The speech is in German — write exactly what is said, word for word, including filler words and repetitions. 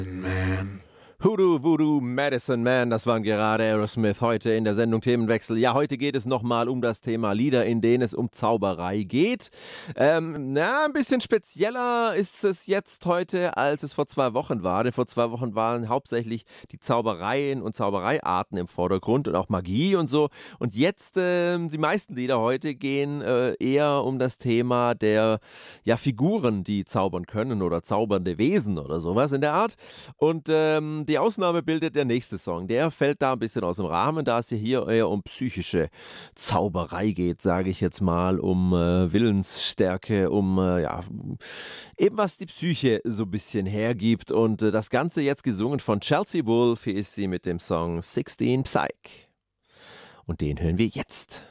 Man. Hoodoo, Voodoo, Medicine Man, das waren gerade Aerosmith heute in der Sendung Themenwechsel. Ja, heute geht es nochmal um das Thema Lieder, in denen es um Zauberei geht. Ähm, na, ein bisschen spezieller ist es jetzt heute, als es vor zwei Wochen war. Denn vor zwei Wochen waren hauptsächlich die Zaubereien und Zaubereiarten im Vordergrund und auch Magie und so. Und jetzt, äh, die meisten Lieder heute gehen äh, eher um das Thema der ja, Figuren, die zaubern können oder zaubernde Wesen oder sowas in der Art. Und ähm, die Ausnahme bildet der nächste Song. Der fällt da ein bisschen aus dem Rahmen, da es ja hier eher um psychische Zauberei geht, sage ich jetzt mal, um äh, Willensstärke, um äh, ja, eben was die Psyche so ein bisschen hergibt. Und äh, das Ganze jetzt gesungen von Chelsea Wolfe, hier ist sie mit dem Song sechzehn Psych. Und den hören wir jetzt.